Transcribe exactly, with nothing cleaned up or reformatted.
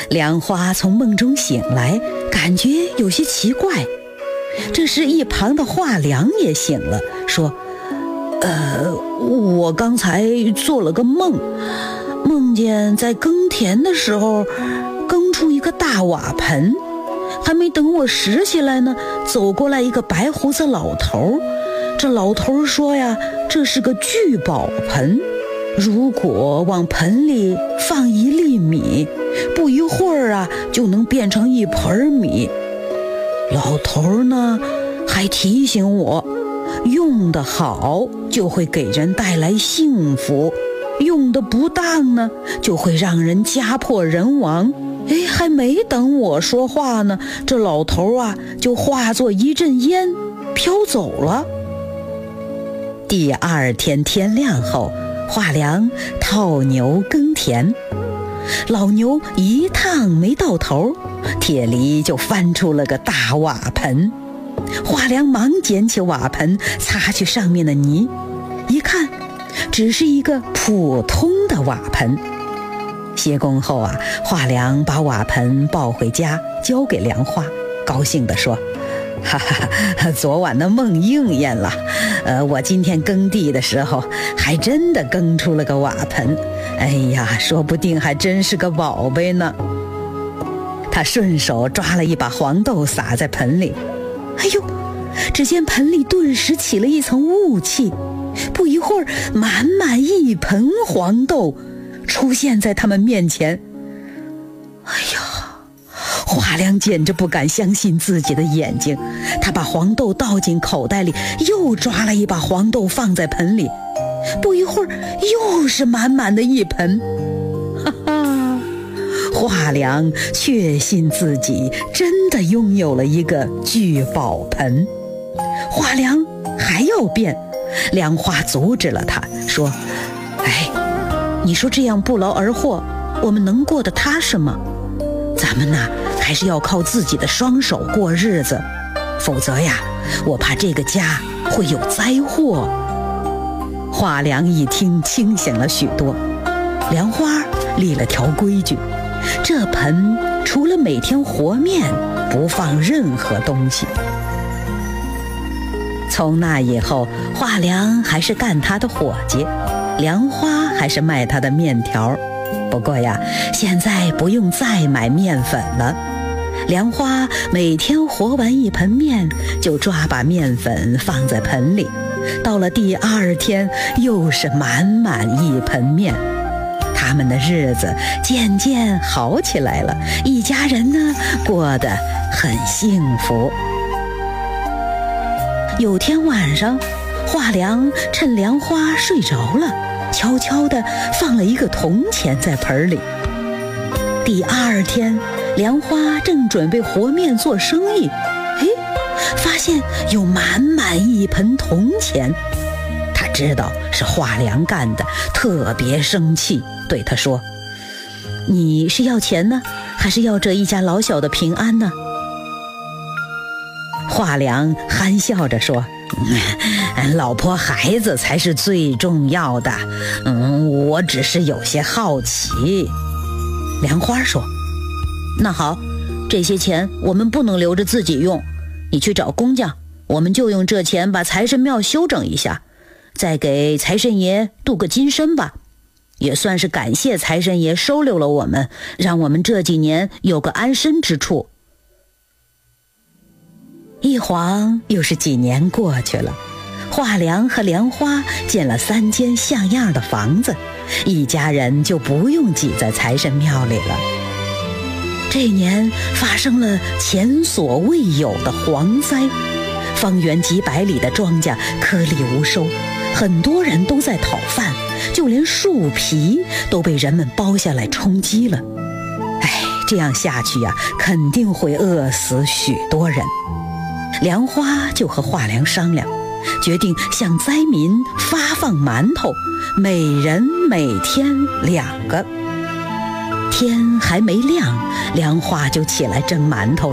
莲花从梦中醒来，感觉有些奇怪。这时一旁的华良也醒了，说：呃，我刚才做了个梦，梦见在耕田的时候耕出一个大瓦盆，还没等我拾起来呢，走过来一个白胡子老头。这老头说呀，这是个聚宝盆，如果往盆里放一粒米，不一会儿啊就能变成一盆米。老头呢还提醒我，用得好就会给人带来幸福，用得不当呢就会让人家破人亡。哎，还没等我说话呢，这老头啊就化作一阵烟飘走了。第二天天亮后，华良套牛耕田，老牛一趟没到头，铁犁就翻出了个大瓦盆。华良忙捡起瓦盆，擦去上面的泥，一看只是一个普通的瓦盆。歇工后啊，华良把瓦盆抱回家，交给莲花，高兴地说：哈哈，昨晚的梦应验了。呃，我今天耕地的时候，还真的耕出了个瓦盆。哎呀，说不定还真是个宝贝呢。他顺手抓了一把黄豆撒在盆里，哎呦，只见盆里顿时起了一层雾气，不一会儿，满满一盆黄豆出现在他们面前。哎呀，华良简直不敢相信自己的眼睛，他把黄豆倒进口袋里，又抓了一把黄豆放在盆里，不一会儿又是满满的一盆。哈哈，华良确信自己真的拥有了一个聚宝盆。华良还要变，莲花阻止了他，说：哎，你说这样不劳而获，我们能过得踏实吗？咱们呐，还是要靠自己的双手过日子，否则呀，我怕这个家会有灾祸。华良一听清醒了许多，莲花立了条规矩，这盆除了每天和面，不放任何东西。从那以后，华良还是干他的伙计，莲花还是卖他的面条。不过呀，现在不用再买面粉了。莲花每天和完一盆面，就抓把面粉放在盆里，到了第二天又是满满一盆面。他们的日子渐渐好起来了，一家人呢过得很幸福。有天晚上，华良趁莲花睡着了，悄悄地放了一个铜钱在盆里。第二天，莲花正准备和面做生意，哎，发现有满满一盆铜钱。他知道是华良干的，特别生气，对他说：你是要钱呢，还是要这一家老小的平安呢？华良憨笑着说：嗯，老婆孩子才是最重要的，嗯，我只是有些好奇。莲花说：那好，这些钱我们不能留着自己用，你去找工匠，我们就用这钱把财神庙修整一下，再给财神爷镀个金身吧，也算是感谢财神爷收留了我们，让我们这几年有个安身之处。一晃又是几年过去了，华良和莲花建了三间像样的房子，一家人就不用挤在财神庙里了。这年发生了前所未有的蝗灾，方圆几百里的庄稼颗粒无收，很多人都在讨饭，就连树皮都被人们剥下来充饥了。哎，这样下去呀，肯定会饿死许多人。莲花就和华良商量，决定向灾民发放馒头，每人每天两个。天还没亮，莲花就起来蒸馒头了。